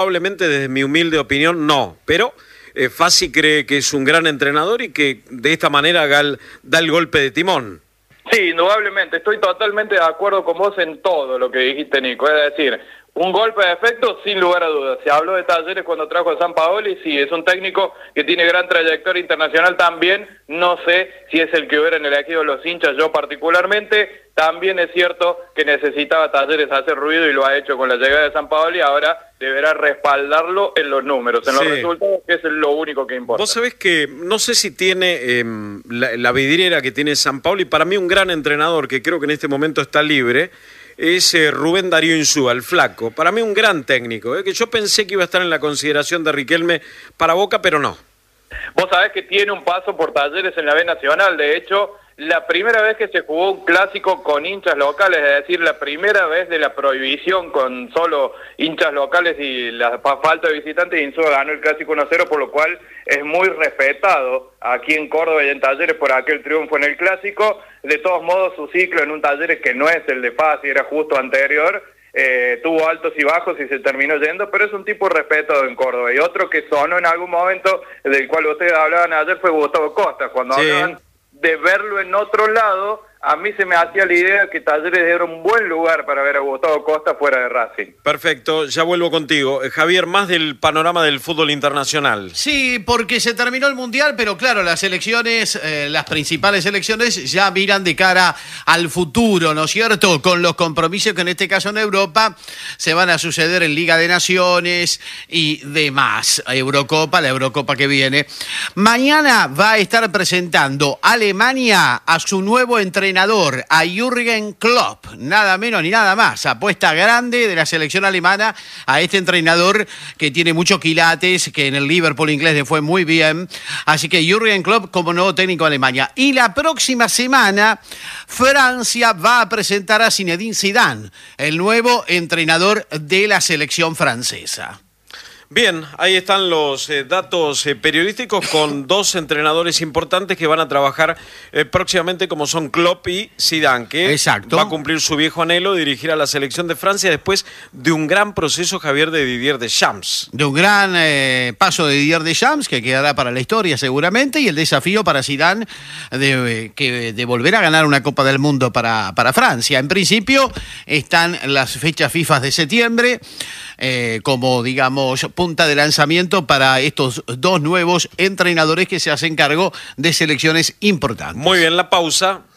Probablemente desde mi humilde opinión no, pero Fassi cree que es un gran entrenador y que de esta manera da el golpe de timón. Sí, indudablemente, estoy totalmente de acuerdo con vos en todo lo que dijiste, Nico, es decir, un golpe de efecto sin lugar a dudas. Se habló de Talleres cuando trajo a Sampaoli, sí, es un técnico que tiene gran trayectoria internacional también, no sé si es el que hubieran elegido los hinchas, yo particularmente, también es cierto que necesitaba Talleres hacer ruido y lo ha hecho con la llegada de Sampaoli, ahora deberá respaldarlo en los números, en los resultados, que es lo único que importa. Vos sabés que no sé si tiene la vidriera que tiene Sampaoli, para mí un gran entrenador que creo que en este momento está libre, es Rubén Darío Insúa, el flaco. Para mí un gran técnico, que yo pensé que iba a estar en la consideración de Riquelme para Boca, pero no. Vos sabés que tiene un paso por Talleres en la B Nacional, de hecho, la primera vez que se jugó un clásico con hinchas locales, es decir, la primera vez de la prohibición con solo hinchas locales y la falta de visitantes, Insúa ganó el clásico 1-0, por lo cual es muy respetado aquí en Córdoba y en Talleres por aquel triunfo en el clásico. De todos modos, su ciclo en un Talleres que no es el de Fassi, era justo anterior, tuvo altos y bajos y se terminó yendo, pero es un tipo respetado en Córdoba. Y otro que sonó en algún momento, del cual ustedes hablaban ayer, fue Gustavo Costa, cuando hablaban de verlo en otro lado. A mí se me hacía la idea que Talleres era un buen lugar para ver a Gustavo Costa fuera de Racing. Perfecto, ya vuelvo contigo. Javier, más del panorama del fútbol internacional. Sí, porque se terminó el Mundial, pero claro, las elecciones, las principales elecciones ya miran de cara al futuro, ¿no es cierto? Con los compromisos que en este caso en Europa se van a suceder en Liga de Naciones y demás. Eurocopa, la Eurocopa que viene. Mañana va a estar presentando Alemania a su nuevo entrenador, a Jürgen Klopp, nada menos ni nada más, apuesta grande de la selección alemana a este entrenador que tiene muchos quilates, que en el Liverpool inglés le fue muy bien, así que Jürgen Klopp como nuevo técnico de Alemania. Y la próxima semana Francia va a presentar a Zinedine Zidane, el nuevo entrenador de la selección francesa. Bien, ahí están los datos periodísticos con dos entrenadores importantes que van a trabajar próximamente, como son Klopp y Zidane, que va a cumplir su viejo anhelo de dirigir a la selección de Francia después de un gran proceso, Javier, de Didier Deschamps. De un gran paso de Didier Deschamps, que quedará para la historia seguramente, y el desafío para Zidane de volver a ganar una Copa del Mundo para Francia. En principio están las fechas FIFA de septiembre, como digamos punta de lanzamiento para estos dos nuevos entrenadores que se hacen cargo de selecciones importantes. Muy bien, la pausa.